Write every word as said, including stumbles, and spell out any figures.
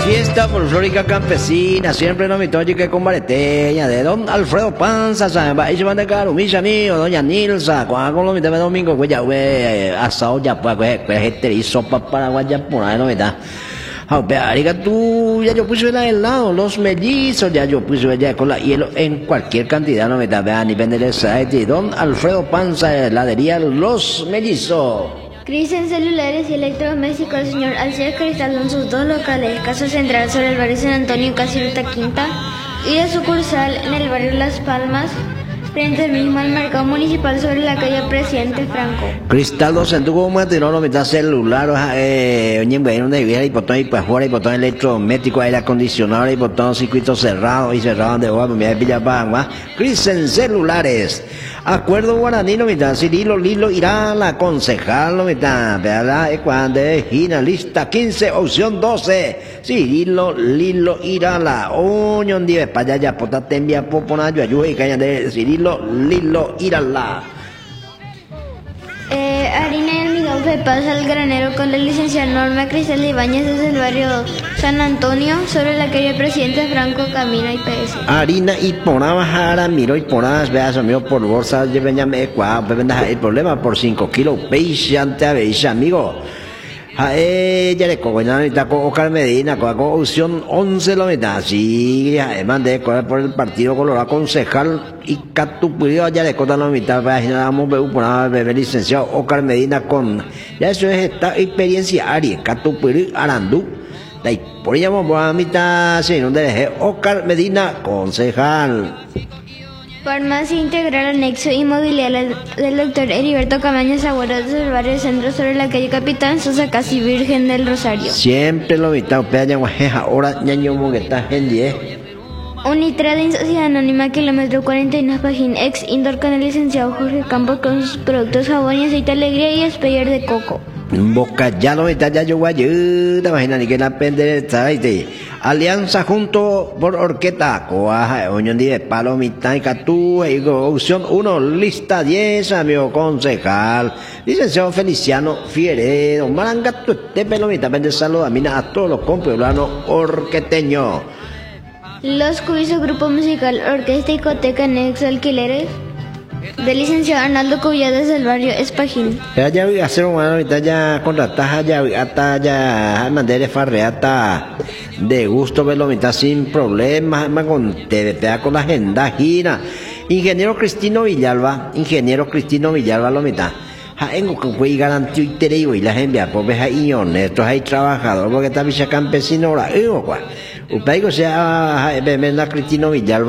fiesta folclórica campesina, siempre no me toque que con bareteña de don Alfredo Panza, ¿sabes? Y se van a dejar un mío, doña Nilsa, cuando lo mitad de domingo, pues ya, güey, asado ya, pues, pues, pues, este y sopa paraguaya ya, por ahí, no me da. Ah, pero ariga tú, ya yo puse la helado, los mellizos, ya yo puse ya con la hielo en cualquier cantidad, no me da, vean, y vender el don Alfredo Panza, heladería Los Mellizos. Crisis en celulares y electrodomésticos, el señor Alcides Cristal en sus dos locales, Casa Central sobre el barrio San Antonio, casi Ruta Quinta, y de sucursal en el barrio Las Palmas, frente mismo al mercado municipal sobre la calle Presidente Franco. Cristal dos en tu goma, te no lo metas celular, eh, oye, bueno, de vida, y botón y pues fuera, y botón electrodoméstico, aire acondicionado, y botón circuito cerrado, y cerrado de agua, me voy a pillar más. Crisis en celulares. Acuerdo guaraní, no me da, Cirilo Lilo irá a la concejal, no me da, veala, cuando esquina, lista quince, opción doce, Cirilo Lilo irá a la, oñón, diez, para allá, ya, pota, tembia, poponayo, ayuda, y caña de Cirilo Lilo irá a la. Eh, harina y almidón se pasa al granero con la licenciada Norma Cristal Ibáñez desde el barrio San Antonio sobre la calle Presidente Franco, camino I P S. Harina y pona bajara, miro y ponas, veas, amigo, por bolsa, lleven ya me cua, vendas el problema por cinco kilos, peixe ante a beixa, amigo. A ella le cogoñan y taco Oscar Medina, con opción once lo meta, sí, además de correr por el partido colorado concejal y Catupurio, ya le cotan la mitad, vamos a por una bebé licenciado Oscar Medina con, ya eso es esta experiencia área, Catupurio Arandú, de ahí por ella vamos a mitad, sí, donde dejé Oscar Medina, concejal. Farmacia Integral Anexo Inmobiliaria del doctor Heriberto Camaño Agüero desde el barrio Centro sobre la calle Capitán Sosa, casi Virgen del Rosario. Siempre lo mitad, pea ahora ñaño mogueta gente. Unitrading Sociedad Anónima, kilómetro cuarenta y nueve, página ex indoor con el licenciado Jorge Campos con sus productos jabón y aceite alegría y espeller de coco. Boca ya lo mitad ya yo ayuda, imagina ni que la pende Alianza junto por Orqueta, coaja, oñón de palomita y catú, opción uno, lista diez, amigo concejal, licenciado Feliciano Fieredo, marangato, este pelomita, pende saluda, mina a todos los compueblanos orqueteños. Los Cubisos, grupo musical, orquesta y coteca anexo alquileres, del licenciado Arnaldo Cubilla desde el barrio Espajín. Ya ya voy a hacer una ahorita ya contrataja ya hasta ya mandere farreata de gusto verlo mitad sin problemas, más con te pega con la agenda gira. Ingeniero Cristino Villalba, ingeniero Cristino Villalba lo mitad. Ja engo que fue garantía y tere y la gente pues ve ahí honesto hay trabajador porque está villa campesino ahora, eh, o sea, ve la Cristino Villalba.